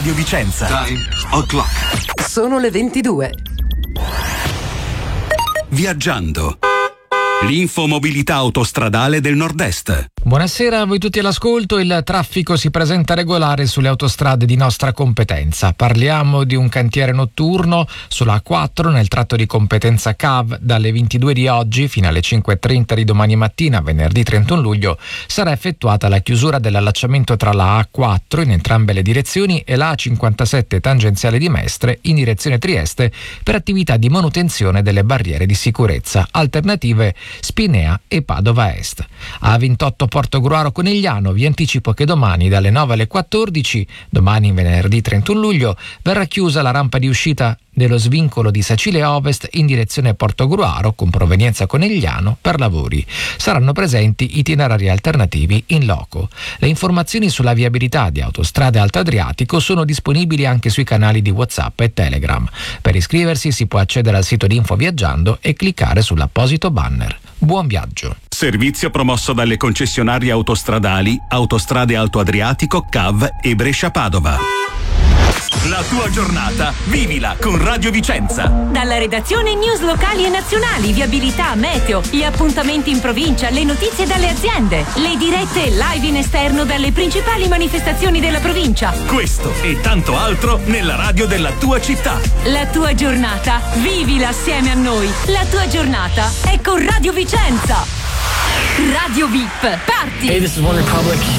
Radio Vicenza. Time o'clock. Sono le 22. Viaggiando. L'infomobilità autostradale del Nord-Est. Buonasera a voi tutti all'ascolto. Il traffico si presenta regolare sulle autostrade di nostra competenza. Parliamo di un cantiere notturno sulla A4 nel tratto di competenza CAV. Dalle 22 di oggi fino alle 5:30 di domani mattina, venerdì 31 luglio, sarà effettuata la chiusura dell'allacciamento tra la A4 in entrambe le direzioni e la A57 tangenziale di Mestre in direzione Trieste per attività di manutenzione delle barriere di sicurezza. Alternative Spinea e Padova Est. A28 Portogruaro Conegliano, vi anticipo che domani dalle 9 alle 14, domani venerdì 31 luglio, verrà chiusa la rampa di uscita dello svincolo di Sacile Ovest in direzione Portogruaro con provenienza Conegliano per lavori. Saranno presenti itinerari alternativi in loco. Le informazioni sulla viabilità di Autostrade Alto Adriatico sono disponibili anche sui canali di WhatsApp e Telegram. Per iscriversi si può accedere al sito di Info Viaggiando e cliccare sull'apposito banner. Buon viaggio. Servizio promosso dalle concessionarie autostradali Autostrade Alto Adriatico, CAV e Brescia Padova. La tua giornata vivila con Radio Vicenza. Dalla redazione news locali e nazionali, viabilità, meteo, gli appuntamenti in provincia, le notizie dalle aziende, le dirette live in esterno dalle principali manifestazioni della provincia. Questo e tanto altro nella radio della tua città. La tua giornata vivila assieme a noi. La tua giornata è con Radio Vicenza. Radio VIP, parti! Hey, this is One Republic,